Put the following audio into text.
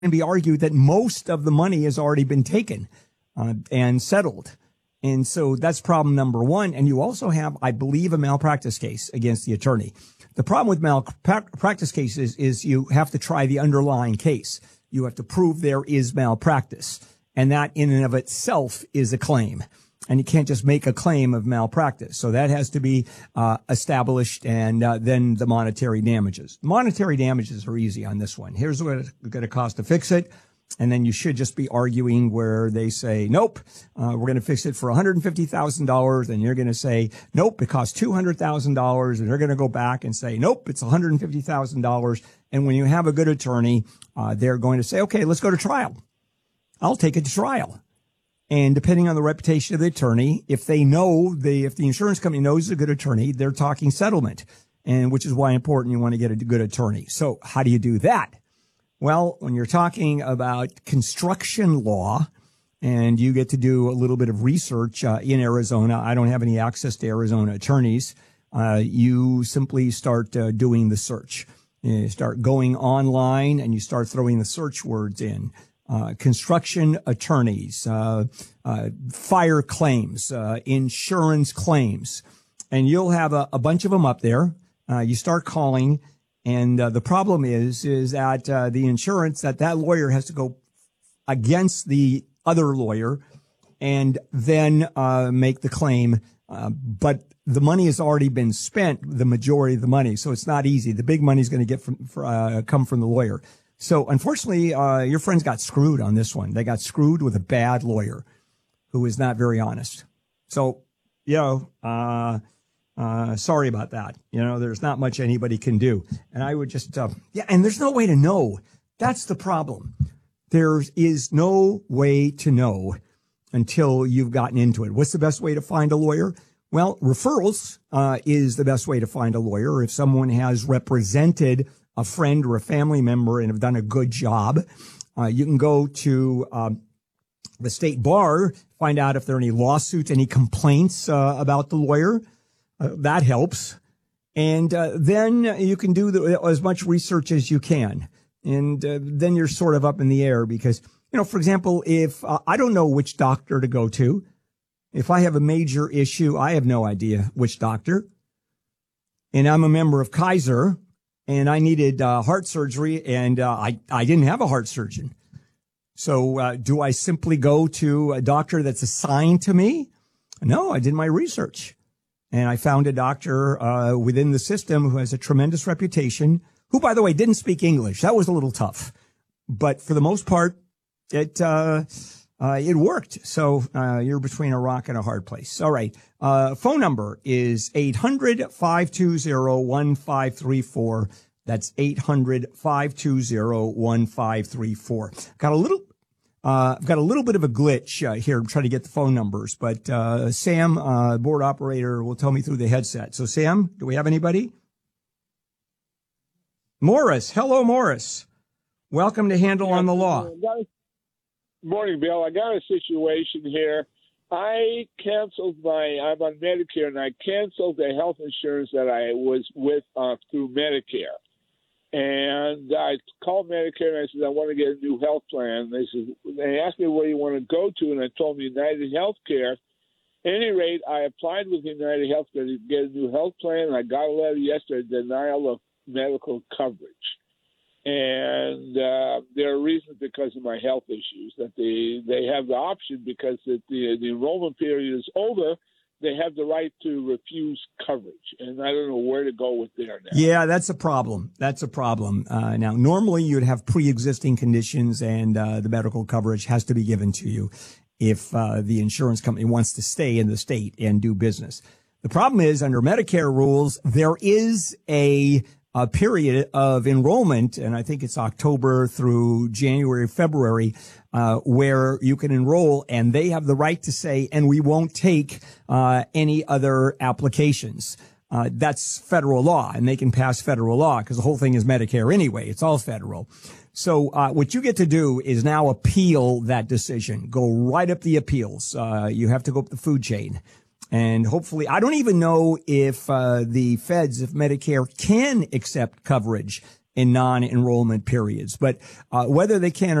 be argued that most of the money has already been taken and settled. And so that's problem number one. And you also have, I believe, a malpractice case against the attorney. The problem with malpractice cases is you have to try the underlying case. You have to prove there is malpractice. And that in and of itself is a claim. And you can't just make a claim of malpractice. So that has to be established, and then the monetary damages. Monetary damages are easy on this one. Here's what it's going to cost to fix it. And then you should just be arguing where they say, nope, we're going to fix it for $150,000. And you're going to say, nope, it costs $200,000. And they're going to go back and say, nope, it's $150,000. And when you have a good attorney, they're going to say, okay, let's go to trial. I'll take it to trial. And depending on the reputation of the attorney, if they know if the insurance company knows a good attorney, they're talking settlement, and which is why important you want to get a good attorney. So how do you do that? Well, when you're talking about construction law and you get to do a little bit of research in Arizona, I don't have any access to Arizona attorneys. You simply start doing the search. You start going online and you start throwing the search words in. Construction attorneys, fire claims, insurance claims, and you'll have a bunch of them up there. You start calling, and the problem is that the insurance, that lawyer has to go against the other lawyer and then make the claim. But the money has already been spent, the majority of the money, so it's not easy. The big money is going to come from the lawyer. So unfortunately, your friends got screwed on this one. They got screwed with a bad lawyer who is not very honest. So, sorry about that. There's not much anybody can do. And I would just, and there's no way to know. That's the problem. There is no way to know until you've gotten into it. What's the best way to find a lawyer? Well, referrals is the best way to find a lawyer. If someone has represented a friend or a family member and have done a good job, you can go to the state bar, find out if there are any lawsuits, any complaints about the lawyer. That helps. And then you can do as much research as you can. And then you're sort of up in the air because, for example, if I don't know which doctor to go to, if I have a major issue, I have no idea which doctor. And I'm a member of Kaiser, and I needed heart surgery, and I didn't have a heart surgeon. So do I simply go to a doctor that's assigned to me? No, I did my research. And I found a doctor within the system who has a tremendous reputation, who, by the way, didn't speak English. That was a little tough. But for the most part, it worked. So you're between a rock and a hard place. All right. Phone number is 800-520-1534. That's 800-520-1534. I've got a little bit of a glitch here. I'm trying to get the phone numbers, but Sam, board operator, will tell me through the headset. So, Sam, do we have anybody? Morris. Hello, Morris. Welcome to Handle on the Law. Morning, Bill. I got a situation here. I'm on Medicare, and I canceled the health insurance that I was with through Medicare. And I called Medicare, and I said, I want to get a new health plan. They asked me where you want to go to, and I told them United Healthcare. At any rate, I applied with United Healthcare to get a new health plan, and I got a letter yesterday, denial of medical coverage. And there are reasons because of my health issues that they have the option because the enrollment period is over. They have the right to refuse coverage, and I don't know where to go with there now. Yeah, that's a problem. Now, normally you'd have pre-existing conditions, and the medical coverage has to be given to you if the insurance company wants to stay in the state and do business. The problem is, under Medicare rules, there is a period of enrollment, and I think it's October through January, February, where you can enroll, and they have the right to say, and we won't take any other applications. That's federal law, and they can pass federal law because the whole thing is Medicare anyway. It's all federal. So what you get to do is now appeal that decision. Go right up the appeals. You have to go up the food chain. And hopefully, I don't even know if the feds, if Medicare can accept coverage in non-enrollment periods. But whether they can